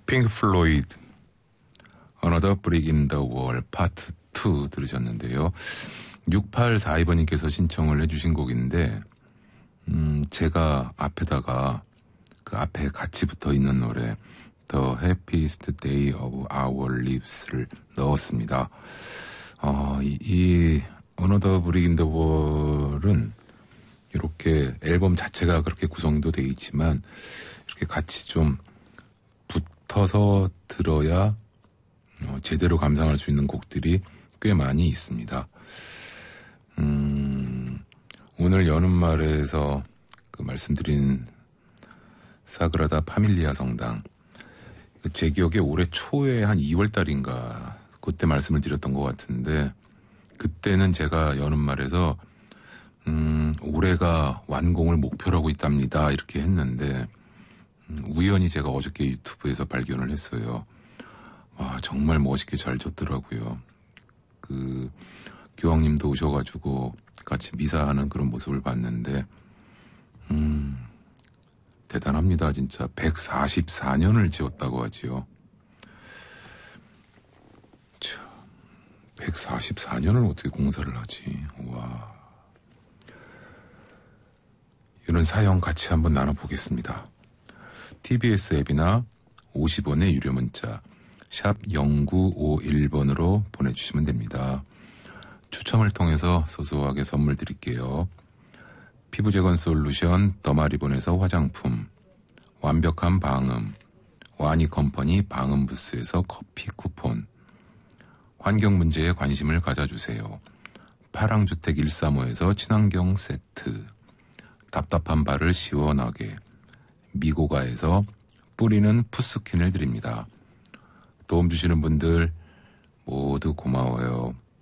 핑크 플로이드 Another Brick in the Wall 파트 2 들으셨는데요. 6842번님께서 신청을 해주신 곡인데 제가 앞에다가 그 앞에 같이 붙어 있는 노래 The Happiest Day of Our Lives를 넣었습니다. 이 Another Brick in the Wall은 이렇게 앨범 자체가 그렇게 구성도 되어 있지만 이렇게 같이 좀 붙어서 들어야 제대로 감상할 수 있는 곡들이 꽤 많이 있습니다. 오늘 여는 말에서 그 말씀드린 사그라다 파밀리아 성당, 제 기억에 올해 초에 한 2월 달인가 그때 말씀을 드렸던 것 같은데, 그때는 제가 여는 말에서 올해가 완공을 목표로 하고 있답니다 이렇게 했는데, 우연히 제가 어저께 유튜브에서 발견을 했어요. 와, 정말 멋있게 잘 졌더라고요. 그 교황님도 오셔가지고 같이 미사하는 그런 모습을 봤는데 대단합니다. 진짜 144년을 지었다고 하지요. 144년을 어떻게 공사를 하지. 와, 이런 사연 같이 한번 나눠보겠습니다. TBS 앱이나 50원의 유료 문자 샵 0951번으로 보내주시면 됩니다. 추첨을 통해서 소소하게 선물 드릴게요. 피부재건 솔루션 더마리본에서 화장품, 완벽한 방음, 와니컴퍼니 방음부스에서 커피 쿠폰, 환경문제에 관심을 가져주세요. 파랑주택 135에서 친환경 세트, 답답한 발을 시원하게 미고가에서 뿌리는 푸스킨을 드립니다. 도움 주시는 분들 모두 고마워요.